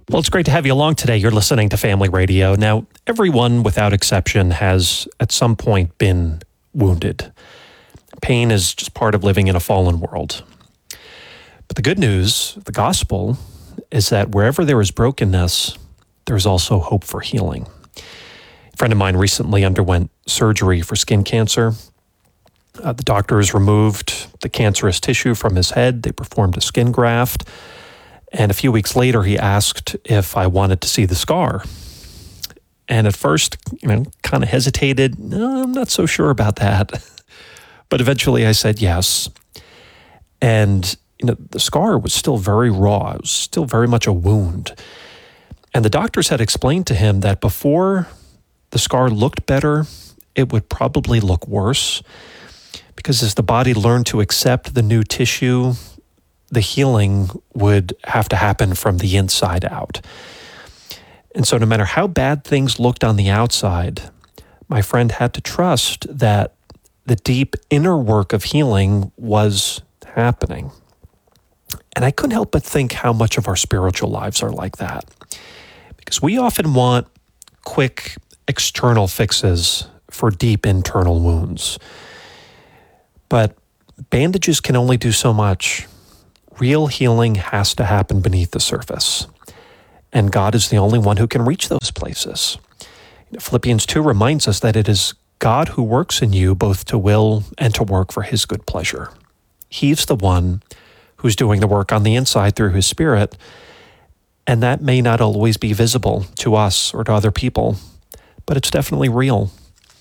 Well, it's great to have you along today. You're listening to Family Radio. Now, everyone without exception has at some point been wounded. Pain is just part of living in a fallen world. But the good news, the gospel, is that wherever there is brokenness, there's also hope for healing. A friend of mine recently underwent surgery for skin cancer. The doctors removed the cancerous tissue from his head. They performed a skin graft. And a few weeks later, he asked if I wanted to see the scar. And at first, kind of hesitated. No, I'm not so sure about that. But eventually I said yes. And, the scar was still very raw. It was still very much a wound. And the doctors had explained to him that before the scar looked better, it would probably look worse. Because as the body learned to accept the new tissue, the healing would have to happen from the inside out. And so no matter how bad things looked on the outside, my friend had to trust that the deep inner work of healing was happening. And I couldn't help but think how much of our spiritual lives are like that. Because we often want quick external fixes for deep internal wounds. But bandages can only do so much. Real healing has to happen beneath the surface. And God is the only one who can reach those places. Philippians 2 reminds us that it is God who works in you both to will and to work for his good pleasure. He's the one who's doing the work on the inside through his Spirit, and that may not always be visible to us or to other people, but it's definitely real.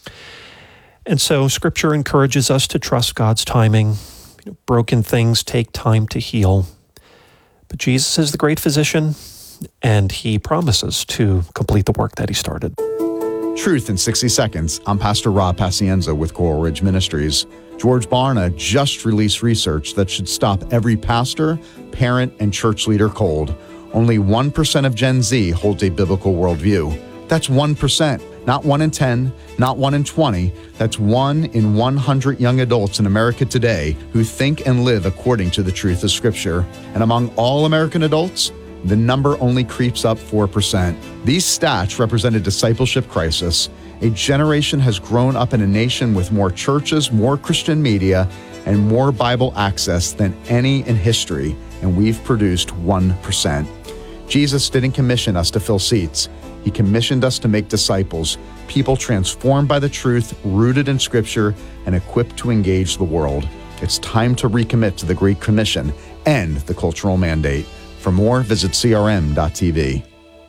And so Scripture encourages us to trust God's timing. Broken things take time to heal. But Jesus is the great physician, and he promises to complete the work that he started. Truth in 60 Seconds. I'm Pastor Rob Pacienza with Coral Ridge Ministries. George Barna just released research that should stop every pastor, parent, and church leader cold. Only 1% of Gen Z holds a biblical worldview. That's 1%. Not 1 in 10, not 1 in 20. That's 1 in 100 young adults in America today who think and live according to the truth of Scripture. And among all American adults, the number only creeps up 4%. These stats represent a discipleship crisis. A generation has grown up in a nation with more churches, more Christian media, and more Bible access than any in history, and we've produced 1%. Jesus didn't commission us to fill seats. He commissioned us to make disciples, people transformed by the truth, rooted in Scripture, and equipped to engage the world. It's time to recommit to the Great Commission and the cultural mandate. For more, visit crm.tv.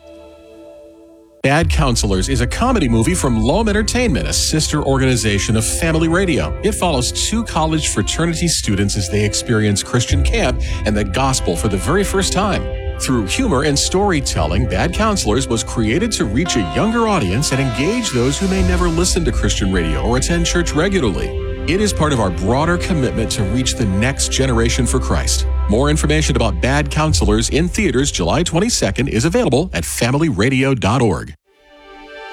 Bad Counselors is a comedy movie from Loam Entertainment, a sister organization of Family Radio. It follows two college fraternity students as they experience Christian camp and the gospel for the very first time. Through humor and storytelling, Bad Counselors was created to reach a younger audience and engage those who may never listen to Christian radio or attend church regularly. It is part of our broader commitment to reach the next generation for Christ. More information about Bad Counselors in theaters July 22nd is available at familyradio.org.